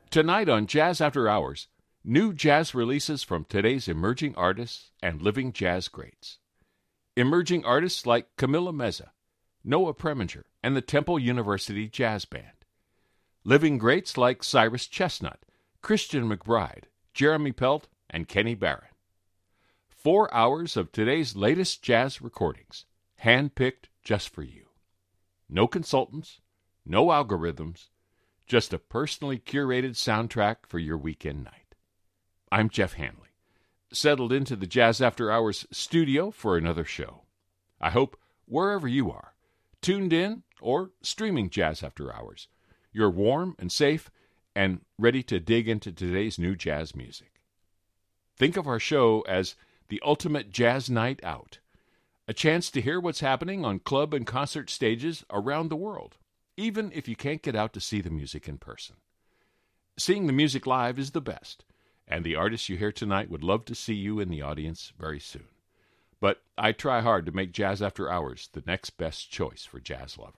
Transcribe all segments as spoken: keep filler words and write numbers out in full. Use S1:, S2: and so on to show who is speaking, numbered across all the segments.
S1: Tonight on Jazz After Hours, new jazz releases from today's emerging artists and living jazz greats. Emerging artists like Camila Meza, Noah Preminger, and the Temple University Jazz Band. Living greats like Cyrus Chestnut, Christian McBride, Jeremy Pelt, and Kenny Barron. Four hours of today's latest jazz recordings, hand-picked just for you. No consultants, no algorithms, just a personally curated soundtrack for your weekend night. I'm Jeff Hanley, settled into the Jazz After Hours studio for another show. I hope wherever you are, tuned in or streaming Jazz After Hours, you're warm and safe and ready to dig into today's new jazz music. Think of our show as the ultimate jazz night out, a chance to hear what's happening on club and concert stages around the world, even if you can't get out to see the music in person. Seeing the music live is the best, and the artists you hear tonight would love to see you in the audience very soon. But I try hard to make Jazz After Hours the next best choice for jazz lovers.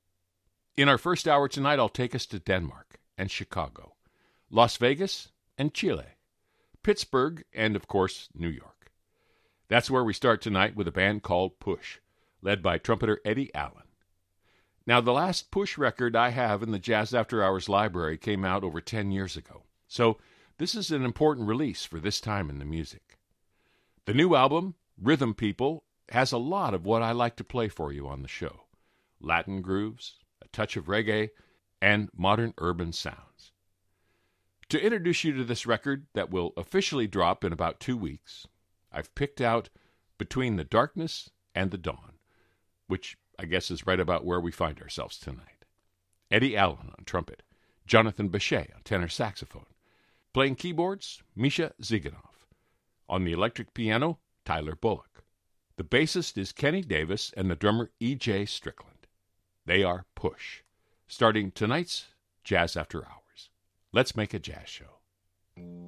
S1: In our first hour tonight, I'll take us to Denmark and Chicago, Las Vegas and Chile, Pittsburgh, and, of course, New York. That's where we start tonight with a band called Push, led by trumpeter Eddie Allen. Now, the last Push record I have in the Jazz After Hours library came out over ten years ago, so this is an important release for this time in the music. The new album, Rhythm People, has a lot of what I like to play for you on the show. Latin grooves, a touch of reggae, and modern urban sounds. To introduce you to this record that will officially drop in about two weeks, I've picked out Between the Darkness and the Dawn, which I guess is right about where we find ourselves tonight. Eddie Allen on trumpet, Jonathan Bechet on tenor saxophone. Playing keyboards, Misha Ziganov. On the electric piano, Tyler Bullock. The bassist is Kenny Davis and the drummer E J Strickland. They are Push, starting tonight's Jazz After Hours. Let's make a jazz show.